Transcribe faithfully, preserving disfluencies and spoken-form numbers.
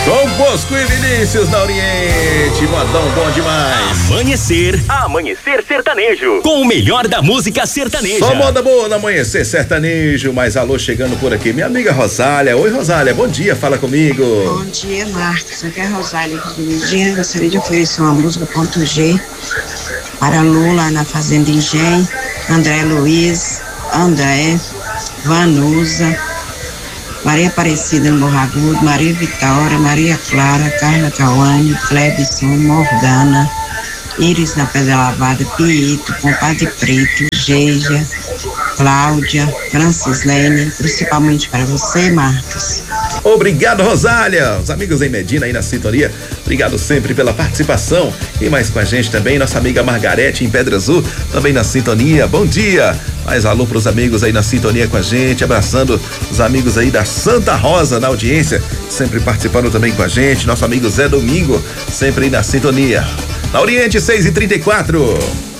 Dom Bosco e Vinícius na Oriente, modão bom demais. Amanhecer, Amanhecer Sertanejo, com o melhor da música sertaneja. Só moda boa no Amanhecer Sertanejo, mas alô chegando por aqui, minha amiga Rosália. Oi, Rosália, bom dia, fala comigo. Bom dia, Marcos, aqui é a Rosália aqui do Medina. Gostaria de oferecer uma música ponto G para Lula na Fazenda Engenho, André Luiz, André, Vanusa, Maria Aparecida no Morro Agudo, Maria Vitória, Maria Clara, Carla Cauane, Clebson, Morgana, Iris na Pedra Lavada, Pietro, Compadre Preto, Geija, Cláudia, Francislene, principalmente para você, Marcos. Obrigado, Rosália. Os amigos em Medina aí na sintonia, obrigado sempre pela participação. E mais com a gente também, nossa amiga Margarete em Pedra Azul, também na sintonia. Bom dia. Mais alô pros amigos aí na sintonia com a gente, abraçando os amigos aí da Santa Rosa na audiência, sempre participando também com a gente. Nosso amigo Zé Domingo, sempre aí na sintonia. Na Oriente, seis e trinta e quatro.